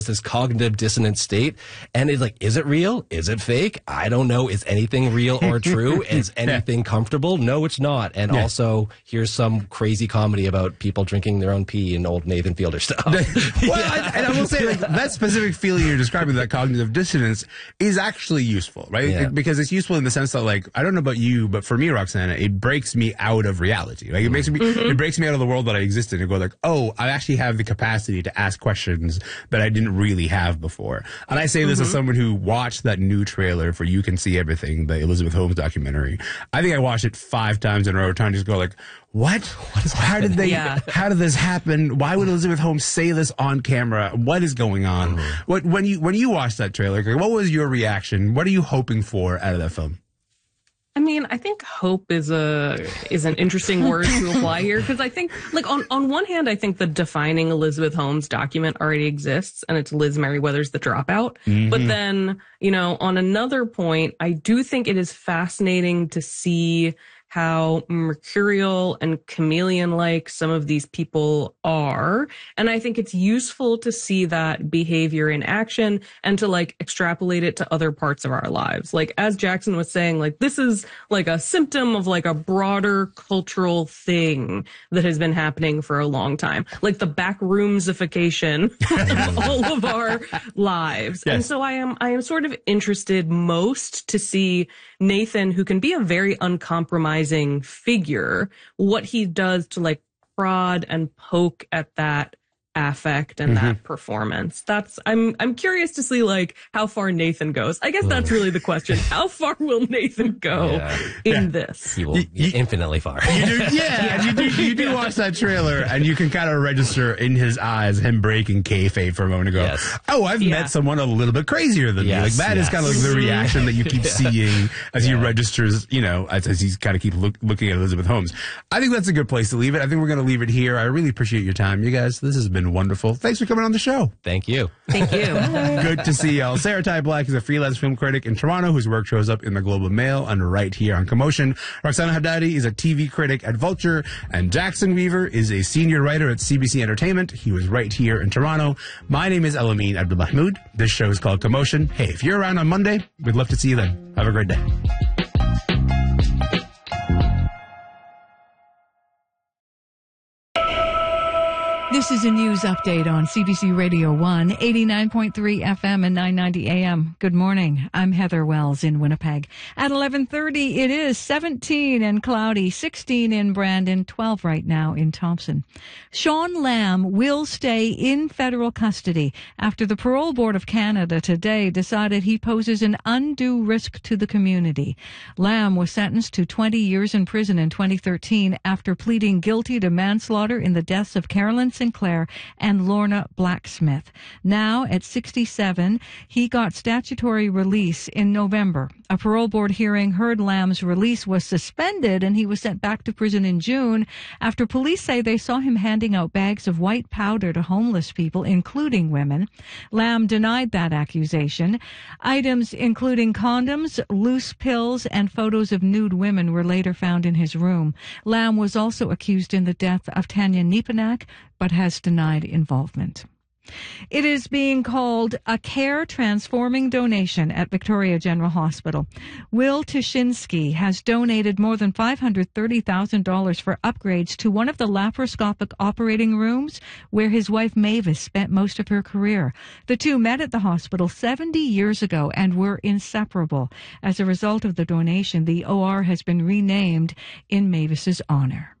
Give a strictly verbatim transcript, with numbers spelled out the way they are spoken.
this cognitive dissonance state, and it's like, is it real? Is it fake? I don't know. Is anything real or true? Is anything yeah. comfortable? No, it's not. And yeah. also, here's some crazy comedy about people drinking their own pee and old Nathan Fielder stuff. well, yeah. I, and I will say, like, that specific feeling you're describing, that cognitive dissonance, is actually useful, right? Yeah. It, because it's useful in the sense that, like, I don't know about you, but for me, Roxana, it breaks me out of reality. Like, it makes me, mm-hmm. it breaks me out of the world that I exist in, and go like, oh, I actually have the capacity to ask questions that I didn't really have before. And I say this mm-hmm. as someone who watched that new trailer for You Can See Everything, the Elizabeth Holmes documentary. I think I watched it five times in a row, trying to just go like, what? What is how did they yeah. how did this happen? Why would Elizabeth Holmes say this on camera? What is going on? Mm-hmm. What when you when you watched that trailer, what was your reaction? What are you hoping for out of that film? I mean, I think hope is a is an interesting word to apply here, because I think, like, on, on one hand, I think the defining Elizabeth Holmes document already exists, and it's Liz Meriwether's The Dropout. Mm-hmm. But then, you know, on another point, I do think it is fascinating to see how mercurial and chameleon-like some of these people are. And I think it's useful to see that behavior in action and to, like, extrapolate it to other parts of our lives. Like, as Jackson was saying, like, this is like a symptom of, like, a broader cultural thing that has been happening for a long time. Like the backroomsification of all of our lives. Yes. And so I am, I am sort of interested most to see Nathan, who can be a very uncompromising figure, what he does to, like, prod and poke at that affect and mm-hmm. that performance. That's I'm I'm curious to see, like, how far Nathan goes. I guess that's really the question. How far will Nathan go yeah. in yeah. this? He will you, you, infinitely far. You do, yeah, yeah. You do you do watch that trailer and you can kind of register in his eyes him breaking kayfabe for a moment ago. Yes. Oh, I've yeah. met someone a little bit crazier than yes, me. Like that yes. is kind of like the reaction that you keep yeah. seeing as yeah. he registers, you know, as, as he's kind of keep look, looking at Elizabeth Holmes. I think that's a good place to leave it. I think we're going to leave it here. I really appreciate your time, you guys. This has been wonderful. Thanks for coming on the show. Thank you. Thank you. Good to see y'all. Sarah Ty Black is a freelance film critic in Toronto whose work shows up in the Globe and Mail and right here on Commotion. Roxana Haddadi is a T V critic at Vulture, and Jackson Weaver is a senior writer at C B C Entertainment. He was right here in Toronto. My name is Elamine Abdulmahmoud. This show is called Commotion. Hey, if you're around on Monday, we'd love to see you then. Have a great day. This is a news update on C B C Radio one, eighty-nine point three F M and nine ninety A M. Good morning. I'm Heather Wells in Winnipeg. At eleven thirty, it is seventeen and cloudy, sixteen in Brandon, twelve right now in Thompson. Sean Lamb will stay in federal custody after the Parole Board of Canada today decided he poses an undue risk to the community. Lamb was sentenced to twenty years in prison in twenty thirteen after pleading guilty to manslaughter in the deaths of Carolyn Sinclair and Lorna Blacksmith. Now, at sixty-seven, he got statutory release in November. A parole board hearing heard Lamb's release was suspended and he was sent back to prison in June after police say they saw him handing out bags of white powder to homeless people, including women. Lamb denied that accusation. Items including condoms, loose pills, and photos of nude women were later found in his room. Lamb was also accused in the death of Tanya Nepanak, but has denied involvement. It is being called a care transforming donation at Victoria General Hospital. Will Tishinsky has donated more than five hundred thirty thousand dollars for upgrades to one of the laparoscopic operating rooms where his wife Mavis spent most of her career. The two met at the hospital seventy years ago and were inseparable. As a result of the donation, the O R has been renamed in Mavis's honor.